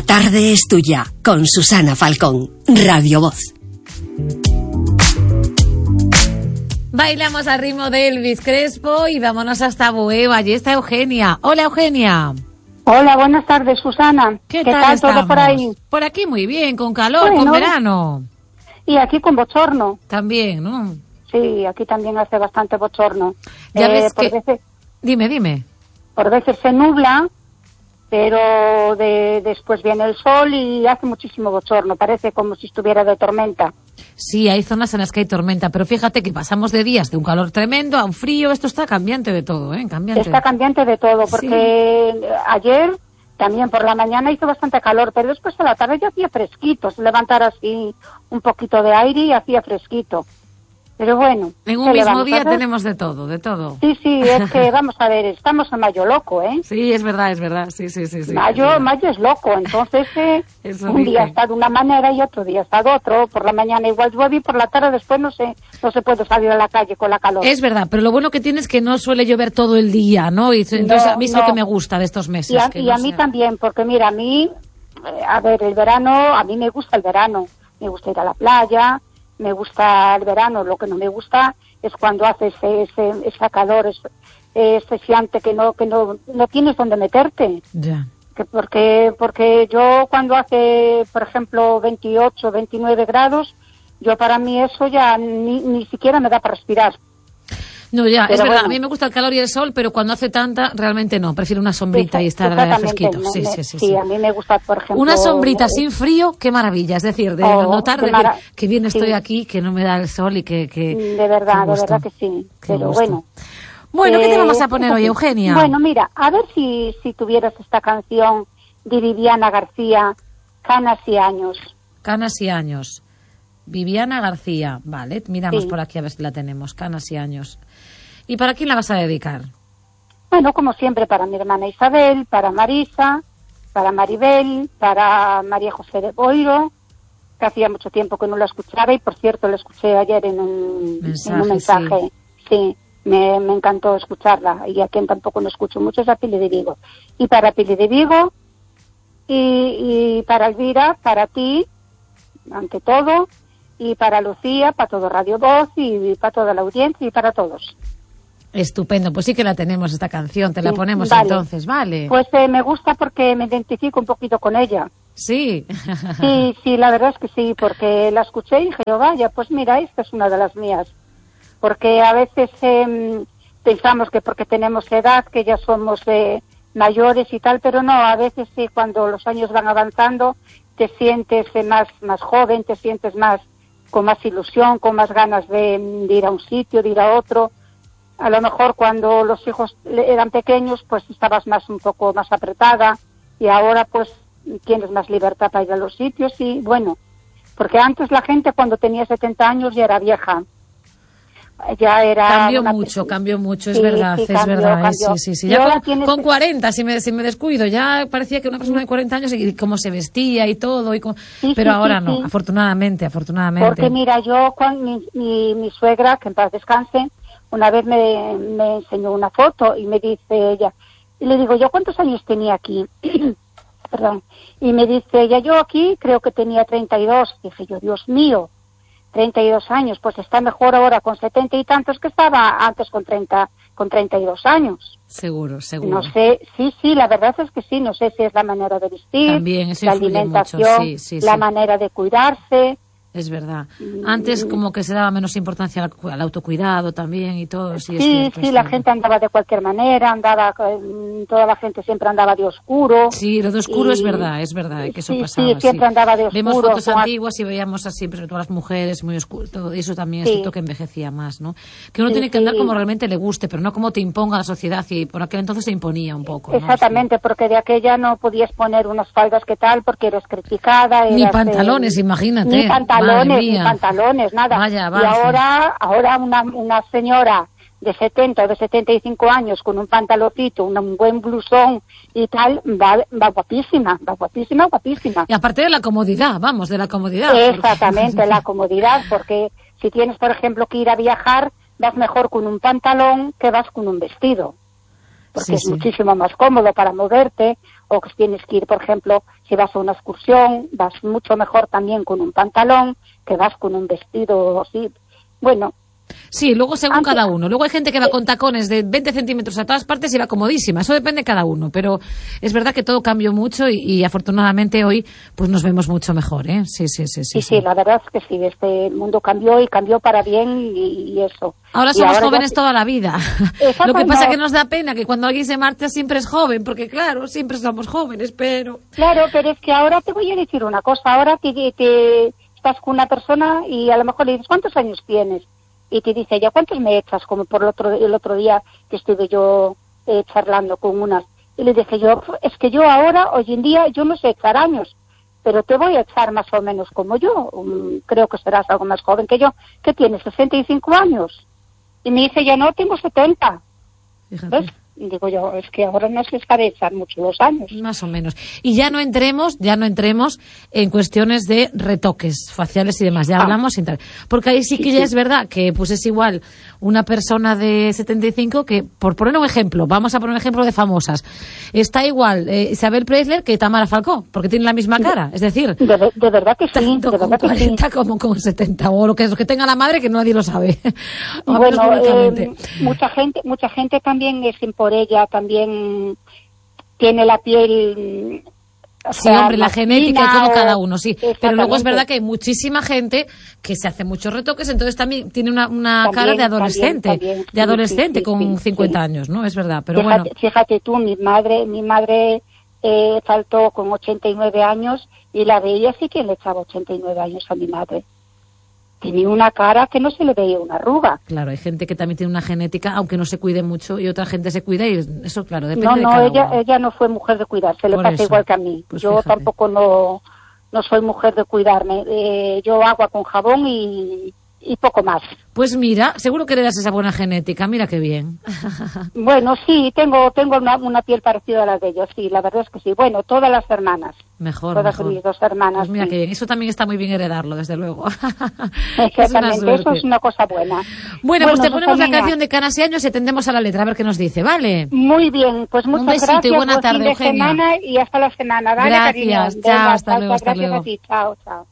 tarde es tuya, con Susana Falcón, Radio Voz. Bailamos al ritmo de Elvis Crespo y vámonos hasta Bueu. Allí está Eugenia. Hola, Eugenia. Hola, buenas tardes, Susana. ¿Qué tal todo por ahí? Por aquí muy bien, con calor, con verano. Y aquí con bochorno. También, ¿no? Sí, aquí también hace bastante bochorno. Ya ves que... veces, Dime. Por veces se nubla, pero después viene el sol y hace muchísimo bochorno. Parece como si estuviera de tormenta. Sí, hay zonas en las que hay tormenta, pero fíjate que pasamos de días de un calor tremendo a un frío. Esto está cambiante de todo, ¿eh? Está cambiante de todo, porque ayer también por la mañana hizo bastante calor, pero después a la tarde ya hacía fresquito. Se levantara así un poquito de aire y hacía fresquito. Pero bueno. En un mismo día tenemos de todo, de todo. Sí, es que vamos a ver, estamos en mayo loco, ¿eh? Sí, es verdad, sí. Mayo es loco, entonces un día está de una manera y otro día está de otro. Por la mañana igual llueve y por la tarde después no se puede salir a la calle con la calor. Es verdad, pero lo bueno que tiene es que no suele llover todo el día, ¿no? Y entonces a mí es lo que me gusta de estos meses. Y a mí también, porque mira, a mí, el verano, a mí me gusta el verano. Me gusta ir a la playa. Me gusta el verano, lo que no me gusta es cuando hace ese calor especiante que no tienes donde meterte. Ya. Porque yo cuando hace, por ejemplo, 28, 29 grados, yo para mí eso ya ni siquiera me da para respirar. No, ya, pero es verdad, bueno. a mí me gusta el calor y el sol, pero cuando hace tanta, realmente no, prefiero una sombrita y estar fresquito. Sí, a mí me gusta, por ejemplo... Una sombrita sin frío, qué maravilla, es decir, de notar que bien estoy aquí, que no me da el sol y que de verdad que sí, pero bueno. Bueno, ¿qué te vamos a poner hoy, Eugenia? Bueno, mira, a ver si tuvieras esta canción de Viviana García, Canas y Años. Canas y Años. Viviana García, vale, miramos por aquí a ver si la tenemos, Canas y Años. ¿Y para quién la vas a dedicar? Bueno, como siempre, para mi hermana Isabel, para Marisa, para Maribel, para María José de Boiro, que hacía mucho tiempo que no la escuchaba y, por cierto, la escuché ayer en un mensaje. Sí, me encantó escucharla, y a quien tampoco no escucho mucho es a Pili de Vigo. Y para Pili de Vigo, y para Elvira, para ti, ante todo, y para Lucía, para todo Radio Voz, y para toda la audiencia, y para todos. Estupendo, pues sí que la tenemos esta canción, te la ponemos entonces, ¿vale? Pues me gusta porque me identifico un poquito con ella. Sí. Sí, la verdad es que sí, porque la escuché y dije, vaya, pues mira, esta es una de las mías. Porque a veces pensamos que porque tenemos edad, que ya somos mayores y tal, pero no, a veces sí, cuando los años van avanzando, te sientes más joven, te sientes con más ilusión, con más ganas de ir a un sitio, de ir a otro. A lo mejor cuando los hijos eran pequeños, pues estabas un poco más apretada, y ahora pues tienes más libertad para ir a los sitios. Y bueno, porque antes la gente cuando tenía 70 años ya era vieja. Ya era cambió mucho, es verdad. Cambió. Sí. Ya con 40, si me descuido, ya parecía que una persona de 40 años y cómo se vestía y todo, pero ahora no, afortunadamente. Porque mira, yo con mi suegra, que en paz descanse, una vez me enseñó una foto y me dice ella, y le digo, ¿yo cuántos años tenía aquí? Perdón. Y me dice ella, yo aquí creo que tenía 32. Dije yo, Dios mío, 32 años, pues está mejor ahora con 70 y tantos que estaba antes con 32 años. Seguro. No sé, sí, la verdad es que sí, no sé si es la manera de vestir, también, eso la alimentación, mucho. la manera de cuidarse. Es verdad. Antes como que se daba menos importancia al autocuidado también y todo. Sí, la gente andaba de cualquier manera, toda la gente siempre andaba de oscuro. Sí, lo de oscuro es verdad, que eso pasaba. Sí, siempre andaba de oscuro. Vemos fotos antiguas y veíamos así, sobre todo las mujeres muy oscuras, todo eso también es cierto que envejecía más, ¿no? Que uno tiene que andar como realmente le guste, pero no como te imponga la sociedad, y por aquel entonces se imponía un poco, ¿no? Exactamente, porque de aquella no podías poner unas faldas que tal, porque eres criticada. Ni pantalones, imagínate. Ni pantalones, nada. Vaya, y ahora una señora de 70 o de 75 años con un pantaloncito, un buen blusón y tal, va guapísima. Y aparte de la comodidad, Exactamente, la comodidad, porque si tienes, por ejemplo, que ir a viajar, vas mejor con un pantalón que vas con un vestido. porque es muchísimo más cómodo para moverte, o que tienes que ir, por ejemplo, si vas a una excursión, vas mucho mejor también con un pantalón que vas con un vestido así. Bueno. Sí, luego según cada uno. Luego hay gente que va con tacones de 20 centímetros a todas partes y va comodísima. Eso depende de cada uno. Pero es verdad que todo cambió mucho y afortunadamente hoy pues nos vemos mucho mejor, ¿eh? Sí, la verdad es que sí. Este mundo cambió y cambió para bien y eso. Ahora somos jóvenes toda la vida. Lo que pasa es que nos da pena que cuando alguien se marcha siempre es joven, porque claro, siempre somos jóvenes, pero... Claro, pero es que ahora te voy a decir una cosa. Ahora te estás con una persona y a lo mejor le dices, ¿cuántos años tienes? Y te dice ella, ¿cuántos me echas? Como por el otro día que estuve yo charlando con unas. Y le dije yo, es que yo ahora, hoy en día, yo no sé echar años, pero te voy a echar más o menos como yo. Creo que serás algo más joven que yo. ¿Qué tienes, 65 años? Y me dice, yo no, tengo 70. Fíjate. ¿Ves? Y digo yo, es que ahora no se les de echar mucho los años. Más o menos. Y ya no entremos en cuestiones de retoques faciales y demás. Ya hablamos sin tal. Porque ahí sí que ya es verdad que pues es igual una persona de 75 que, por poner un ejemplo, vamos a poner un ejemplo de famosas, está igual Isabel Preisler que Tamara Falcó, porque tienen la misma cara. Es decir, de verdad que sí. Tanto de verdad con 40 que sí. como con 70, o lo que tenga la madre que nadie lo sabe. Bueno, mucha gente también es por ella, también tiene la piel... Sí, hombre, la genética y como cada uno, sí. Pero luego es verdad que hay muchísima gente que se hace muchos retoques, entonces también tiene una cara de adolescente, con 50 años, ¿no? Es verdad, pero bueno. Fíjate tú, mi madre faltó con 89 años y la de ella sí que le echaba 89 años a mi madre. Tenía una cara que no se le veía una arruga. Claro, hay gente que también tiene una genética, aunque no se cuide mucho, y otra gente se cuida, y eso, claro, depende de cada uno. Ella no fue mujer de cuidarse, le pasa igual que a mí. Pues yo fíjate. Tampoco no soy mujer de cuidarme. Yo agua con jabón y poco más. Pues mira, seguro que heredas esa buena genética, mira qué bien. Bueno, sí, tengo una piel parecida a la de ellos, sí, la verdad es que sí. Bueno, todas las hermanas. Todas mis 2 hermanas. Pues mira sí. qué bien, eso también está muy bien heredarlo, desde luego. Exactamente, eso es una cosa buena. Bueno, pues te ponemos la canción de Canas y Años y atendemos a la letra, a ver qué nos dice, ¿vale? Muy bien, pues muchas gracias. Un besito y buena tarde, buen fin de Eugenia. semana y hasta la semana. Vale, Gracias, cariño. chao, Venga, hasta luego, hasta gracias luego. a ti, chao.